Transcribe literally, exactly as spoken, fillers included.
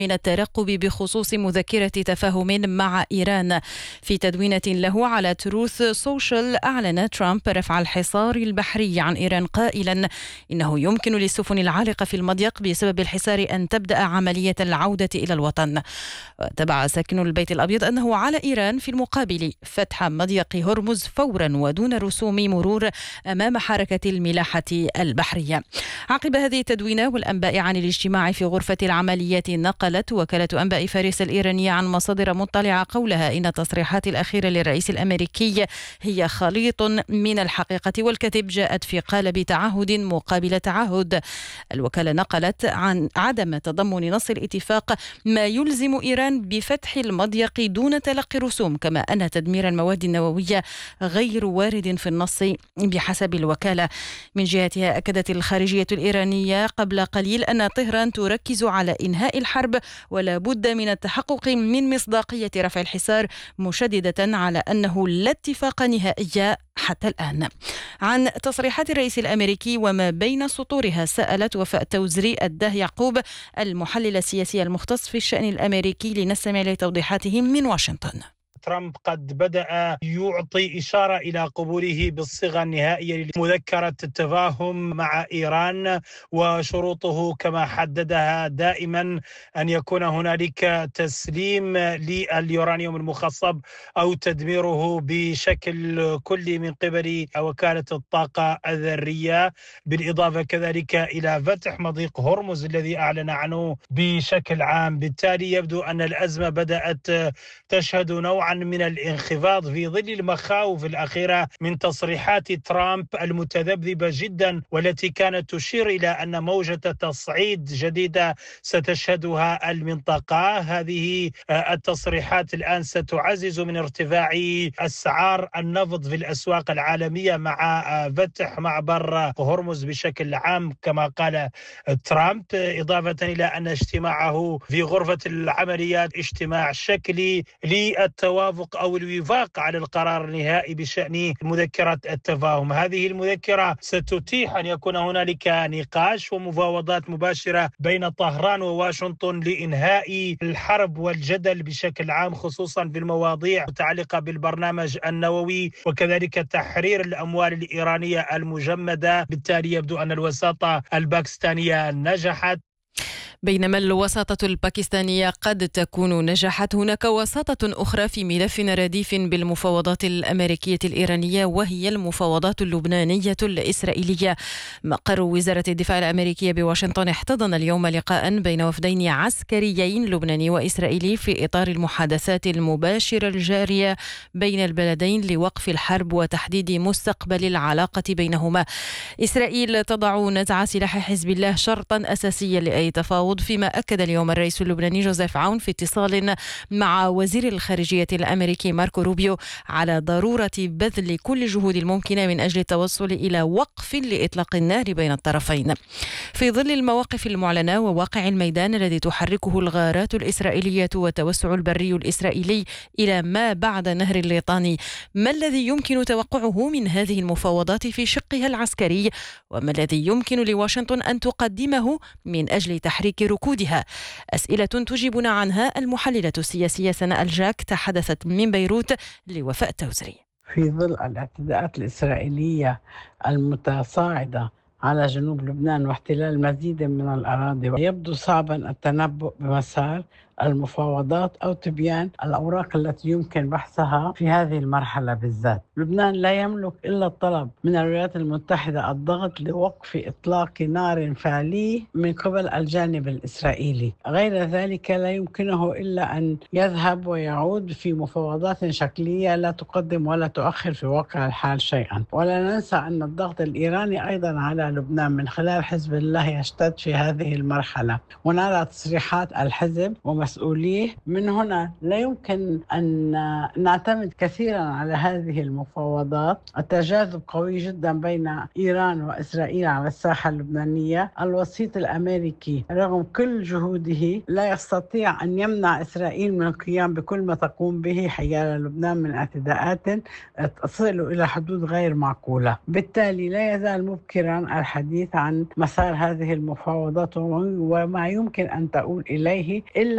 من الترقب بخصوص مذكرة تفاهم مع إيران. في تدوينة له على تروث سوشيال أعلن ترامب رفع الحصار البحري عن إيران قائلا إنه يمكن للسفن العالقة في المضيق بسبب الحصار أن تبدأ عملية العودة إلى الوطن. تبع ساكن البيت الأبيض أنه على إيران في المقابل فتح مضيق هرمز فورا ودون رسوم مرور أمام حركة الملاحة البحرية. عقب هذه التدوينة والأنباء عن الاجتماع في غرفة العمليات نقل وكالة أنباء فارس الإيرانية عن مصادر مطلعة قولها إن التصريحات الأخيرة للرئيس الأمريكي هي خليط من الحقيقة والكذب، جاءت في قالب تعهد مقابل تعهد. الوكالة نقلت عن عدم تضمن نص الاتفاق ما يلزم إيران بفتح المضيق دون تلقي رسوم، كما أن تدمير المواد النووية غير وارد في النص بحسب الوكالة. من جهتها أكدت الخارجية الإيرانية قبل قليل أن طهران تركز على إنهاء الحرب ولا بد من التحقق من مصداقية رفع الحصار، مشددة على أنه لا اتفاق نهائي حتى الآن. عن تصريحات الرئيس الأمريكي وما بين سطورها سألت وفاء توزري الداه يعقوب المحلل السياسي المختص في الشأن الأمريكي لنستمع لتوضيحاته من واشنطن. ترامب قد بدأ يعطي إشارة إلى قبوله بالصيغة النهائية لمذكرة التفاهم مع إيران، وشروطه كما حددها دائما أن يكون هنالك تسليم لليورانيوم المخصب أو تدميره بشكل كلي من قبل وكالة الطاقة الذرية، بالإضافة كذلك إلى فتح مضيق هرمز الذي أعلن عنه بشكل عام. بالتالي يبدو أن الأزمة بدأت تشهد نوعا من الانخفاض في ظل المخاوف الأخيرة من تصريحات ترامب المتذبذبة جدا، والتي كانت تشير إلى أن موجة تصعيد جديدة ستشهدها المنطقة. هذه التصريحات الآن ستعزز من ارتفاع أسعار النفط في الأسواق العالمية مع فتح معبر هرمز بشكل عام كما قال ترامب، إضافة إلى أن اجتماعه في غرفة العمليات اجتماع شكلي للتوافق أو الوفاق على القرار النهائي بشأن مذكرة التفاهم. هذه المذكرة ستتيح أن يكون هنالك نقاش ومفاوضات مباشرة بين طهران وواشنطن لإنهاء الحرب والجدل بشكل عام، خصوصا في المواضيع المتعلقة بالبرنامج النووي وكذلك تحرير الأموال الإيرانية المجمدة. بالتالي يبدو أن الوساطة الباكستانية نجحت. بينما الوساطة الباكستانية قد تكون نجحت، هناك وساطة أخرى في ملف رديف بالمفاوضات الأمريكية الإيرانية، وهي المفاوضات اللبنانية الإسرائيلية. مقر وزارة الدفاع الأمريكية بواشنطن احتضن اليوم لقاء بين وفدين عسكريين لبناني وإسرائيلي في إطار المحادثات المباشرة الجارية بين البلدين لوقف الحرب وتحديد مستقبل العلاقة بينهما. إسرائيل تضع نزع سلاح حزب الله شرطا أساسيا لأي تفاوض، فيما أكد اليوم الرئيس اللبناني جوزيف عون في اتصال مع وزير الخارجية الأمريكي ماركو روبيو على ضرورة بذل كل الجهود الممكنة من أجل التوصل إلى وقف لإطلاق النار بين الطرفين. في ظل المواقف المعلنة وواقع الميدان الذي تحركه الغارات الإسرائيلية والتوسع البري الإسرائيلي إلى ما بعد نهر الليطاني، ما الذي يمكن توقعه من هذه المفاوضات في شقها العسكري، وما الذي يمكن لواشنطن أن تقدمه من أجل تحريك ركودها؟ أسئلة تجيبنا عنها المحللة السياسية سناء الجاك، تحدثت من بيروت لوفاء توزري. في ظل الاعتداءات الإسرائيلية المتصاعدة على جنوب لبنان واحتلال مزيد من الأراضي، يبدو صعبا التنبؤ بمسار المفاوضات أو تبيان الأوراق التي يمكن بحثها في هذه المرحلة بالذات. لبنان لا يملك إلا الطلب من الولايات المتحدة الضغط لوقف إطلاق نار فعلي من قبل الجانب الإسرائيلي، غير ذلك لا يمكنه إلا أن يذهب ويعود في مفاوضات شكلية لا تقدم ولا تؤخر في واقع الحال شيئا. ولا ننسى أن الضغط الإيراني أيضا على لبنان من خلال حزب الله يشتد في هذه المرحلة، ونرى تصريحات الحزب ومسؤوليه. من هنا لا يمكن أن نعتمد كثيرا على هذه المفاوضات. التجاذب قوي جدا بين إيران وإسرائيل على الساحة اللبنانية. الوسيط الأمريكي رغم كل جهوده لا يستطيع أن يمنع إسرائيل من القيام بكل ما تقوم به حيال لبنان من اعتداءات تصل إلى حدود غير معقولة. بالتالي لا يزال مبكرا الحديث عن مسار هذه المفاوضات وما يمكن أن تؤول إليه إلا